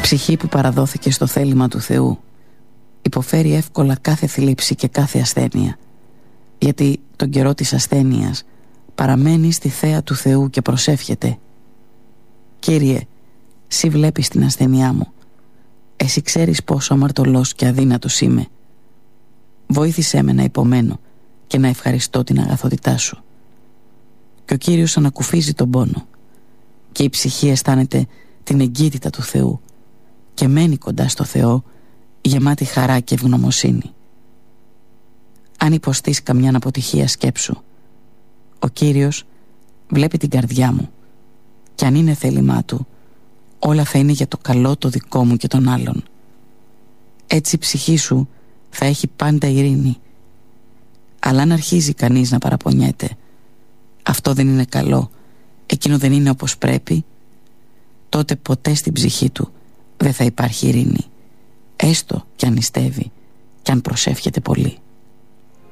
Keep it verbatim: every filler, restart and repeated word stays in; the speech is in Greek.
Ψυχή που παραδόθηκε στο θέλημα του Θεού υποφέρει εύκολα κάθε θλίψη και κάθε ασθένεια, γιατί τον καιρό της ασθένειας παραμένει στη θέα του Θεού και προσεύχεται. Κύριε, Συ βλέπεις την ασθένειά μου, εσύ ξέρεις πόσο αμαρτωλός και αδύνατος είμαι. Βοήθησέ με να υπομένω και να ευχαριστώ την αγαθότητά σου. Και ο Κύριος ανακουφίζει τον πόνο και η ψυχή αισθάνεται την εγκύτητα του Θεού και μένει κοντά στο Θεό γεμάτη χαρά και ευγνωμοσύνη. Αν υποστείς καμιά αποτυχία σκέψου, ο Κύριος βλέπει την καρδιά μου και αν είναι θέλημά του, όλα θα είναι για το καλό το δικό μου και των άλλων. Έτσι η ψυχή σου θα έχει πάντα ειρήνη. Αλλά αν αρχίζει κανείς να παραπονιέται, αυτό δεν είναι καλό, εκείνο δεν είναι όπως πρέπει, τότε ποτέ στην ψυχή του δεν θα υπάρχει ειρήνη, έστω κι αν νηστεύει κι αν προσεύχεται πολύ.